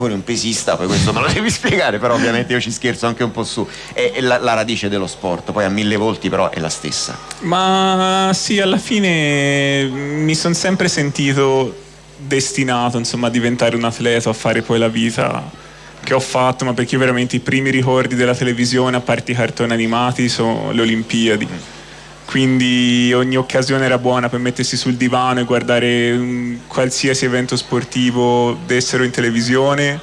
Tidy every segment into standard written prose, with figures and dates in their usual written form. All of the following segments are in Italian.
un pesista, poi questo me lo devi spiegare, però ovviamente io ci scherzo anche un po' su. È la radice dello sport, poi a mille volti però è la stessa. Ma sì, alla fine mi sono sempre sentito destinato, insomma, a diventare un atleta, a fare poi la vita che ho fatto, ma perché io veramente i primi ricordi della televisione, a parte i cartoni animati, sono le Olimpiadi. Quindi ogni occasione era buona per mettersi sul divano e guardare qualsiasi evento sportivo dessero in televisione.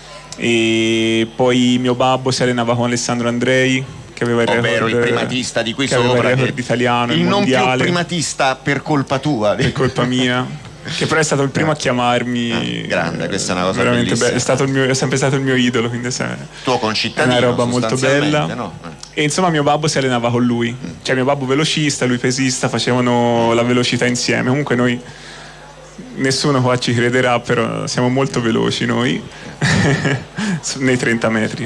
E poi mio babbo si allenava con Alessandro Andrei, che aveva il ovvero record, il primatista di qui che aveva sopra, il record italiano, il non mondiale, più primatista per colpa tua, per colpa mia. Che però è stato il primo a chiamarmi. Grande, questa è una cosa veramente bellissima. È sempre stato il mio idolo, quindi tuo concittadino, è una roba molto bella. No? E insomma mio babbo si allenava con lui, cioè mio babbo velocista, lui pesista, facevano la velocità insieme. Comunque noi, nessuno qua ci crederà, però siamo molto veloci noi nei 30 metri.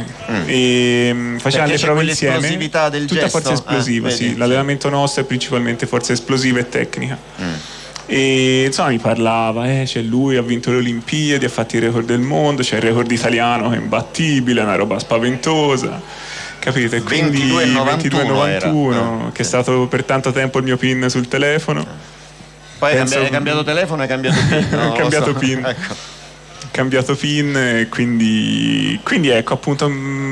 E facevamo le prove insieme, del tutta gesto? forza esplosiva, sì. L'allenamento nostro è principalmente forza esplosiva e tecnica. E insomma mi parlava, c'è lui, ha vinto le Olimpiadi, ha fatto il record del mondo, c'è il record italiano che è imbattibile, è una roba spaventosa, capite? Quindi 22,91 che è stato per tanto tempo il mio PIN sul telefono. Poi hai cambiato telefono, hai cambiato PIN? Ho cambiato PIN. Ecco. Cambiato PIN, quindi ecco, appunto,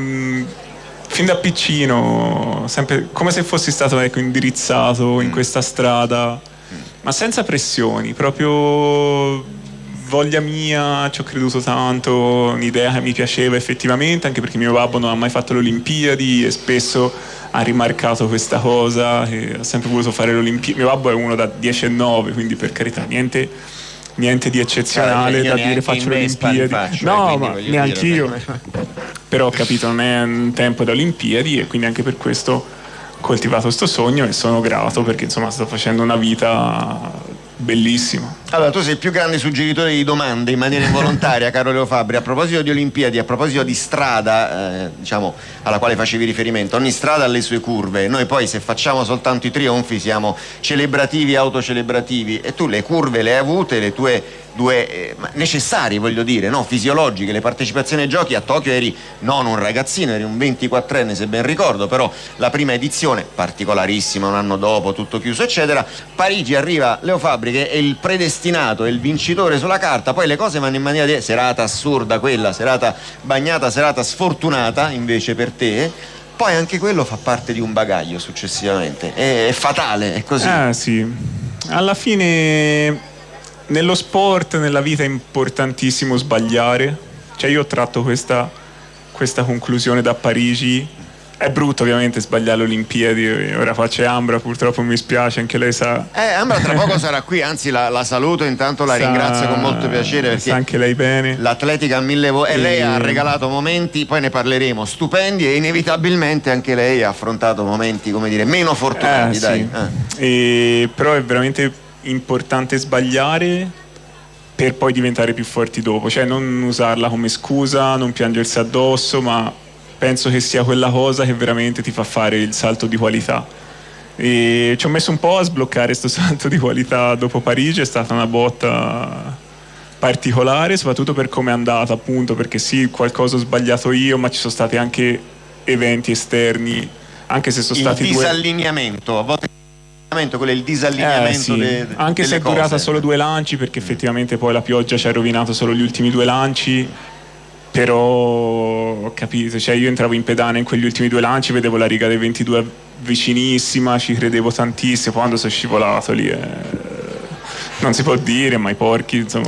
fin da piccino, sempre come se fossi stato, ecco, indirizzato in questa strada, ma senza pressioni, proprio voglia mia, ci ho creduto tanto, un'idea che mi piaceva effettivamente, anche perché mio babbo non ha mai fatto le Olimpiadi e spesso ha rimarcato questa cosa, che ha sempre voluto fare le Olimpiadi. Mio babbo è uno da 10,9, quindi per carità niente di eccezionale da dire faccio le Olimpiadi. No, ma neanche io. Però ho capito, non è un tempo da Olimpiadi e quindi anche per questo ho coltivato sto sogno e sono grato perché insomma sto facendo una vita bellissima. Allora, tu sei il più grande suggeritore di domande in maniera involontaria, caro Leo Fabbri. A proposito di Olimpiadi, a proposito di strada, diciamo, alla quale facevi riferimento, ogni strada ha le sue curve. Noi poi, se facciamo soltanto i trionfi, siamo celebrativi, autocelebrativi, e tu le curve le hai avute, le tue due necessarie, voglio dire, no? Fisiologiche. Le partecipazioni ai giochi a Tokyo eri non un ragazzino, eri un 24enne se ben ricordo, però la prima edizione particolarissima, un anno dopo, tutto chiuso eccetera. Parigi arriva Leo Fabbri che è il predestinato, è il vincitore sulla carta, poi le cose vanno in maniera di serata assurda, quella serata bagnata, serata sfortunata invece per te. Poi anche quello fa parte di un bagaglio successivamente, è fatale, è così. Sì, alla fine nello sport, nella vita è importantissimo sbagliare, cioè io ho tratto questa conclusione da Parigi. È brutto ovviamente sbagliare le Olimpiadi, ora faccio Ambra, purtroppo mi spiace, anche lei sa. Ambra tra poco sarà qui, anzi la saluto, intanto la ringrazio con molto piacere perché sa anche lei bene. L'atletica a mille volte, lei ha regalato momenti, poi ne parleremo, stupendi, e inevitabilmente anche lei ha affrontato momenti, come dire, meno fortunati, dai. Però è veramente importante sbagliare per poi diventare più forti dopo, cioè non usarla come scusa, non piangersi addosso, ma penso che sia quella cosa che veramente ti fa fare il salto di qualità. E ci ho messo un po' a sbloccare questo salto di qualità dopo Parigi, è stata una botta particolare, soprattutto per come è andata, appunto, perché sì, qualcosa ho sbagliato io, ma ci sono stati anche eventi esterni, anche se sono stati disallineamento, a volte quello è il disallineamento anche se è durata solo 2 lanci, perché effettivamente poi la pioggia ci ha rovinato solo gli ultimi 2 lanci. Però ho capito, cioè io entravo in pedana in quegli ultimi 2 lanci, vedevo la riga dei 22 vicinissima, ci credevo tantissimo, poi quando sono scivolato lì non si può dire, ma i porchi, insomma.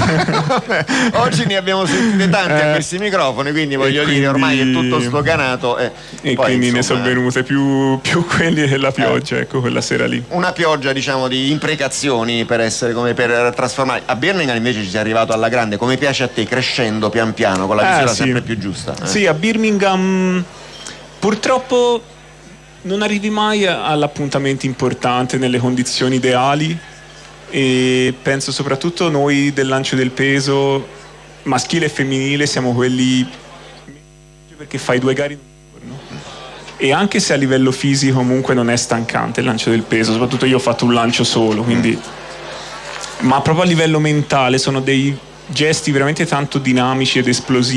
Oggi ne abbiamo sentite tante a questi microfoni, quindi voglio dire, ormai è tutto sdoganato. E poi, quindi insomma, ne sono venute più quelli che la pioggia, ecco, quella sera lì. Una pioggia, diciamo, di imprecazioni per trasformare. A Birmingham invece ci sei arrivato alla grande, come piace a te, crescendo pian piano, con la misura sempre più giusta. Sì, a Birmingham purtroppo non arrivi mai all'appuntamento importante nelle condizioni ideali. E penso soprattutto noi del lancio del peso maschile e femminile siamo quelli, perché fai 2 gare in un giorno e anche se a livello fisico comunque non è stancante il lancio del peso, soprattutto io ho fatto un lancio solo, quindi ma proprio a livello mentale sono dei gesti veramente tanto dinamici ed esplosivi